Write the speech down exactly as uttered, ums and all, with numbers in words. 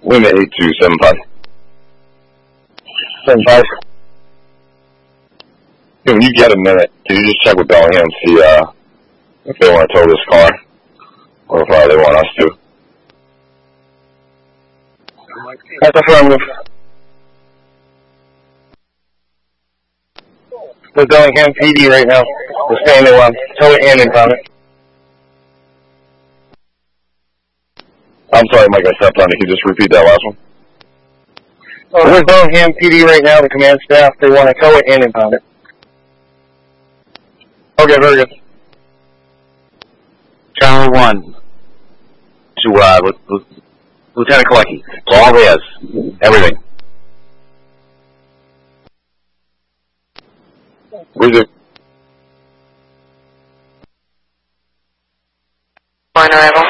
Wind at eight two seven five. seven five. Hey, when you get a minute, can you just check with Bellingham and see uh, if they want to tow this car, or if uh, they want us to? That's affirmative. The Bellingham P D right now. We're staying to um, tow it and impound it. I'm sorry, Mike, I stepped on it. Can you just repeat that last one? Oh, we're Bellingham P D right now, the command staff. They want to tow it and impound it. Okay, very good. Channel one to uh, L- L- Lieutenant Kalecki. All his. Everything. Where's it? On arrival.